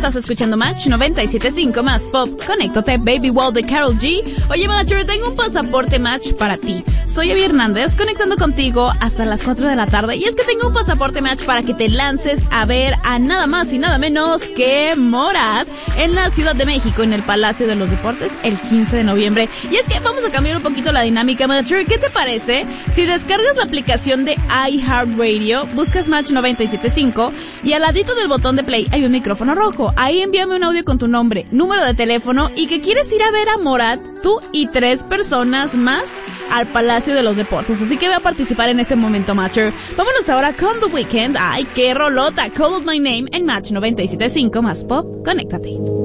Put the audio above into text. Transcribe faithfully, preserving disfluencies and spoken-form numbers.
estás escuchando Match noventa y siete punto cinco más Pop. Conéctate, Baby Wall de Karol G. Oye, Matcher, tengo un pasaporte Match para ti. Soy Evi Hernández, conectando contigo hasta las cuatro de la tarde. Y es que tengo un pasaporte Match para que te lances a ver a nada más y nada menos que Morat en la Ciudad de México, en el Palacio de los Deportes, el quince de noviembre. Y es que vamos a cambiar un poquito la dinámica, Matcher. ¿Qué te parece si descargas la aplicación de iHeartRadio, buscas Match noventa y siete punto cinco y al ladito del botón de play hay un micrófono rojo? Ahí envíame un audio con tu nombre, número de teléfono y que quieres ir a ver a Morat, tú y tres personas más al Palacio de los Deportes. Así que voy a participar en este momento, Matcher. Vámonos ahora con The Weeknd. Ay, qué rolota. Call Out My Name en Match noventa y siete punto cinco más Pop. Conéctate.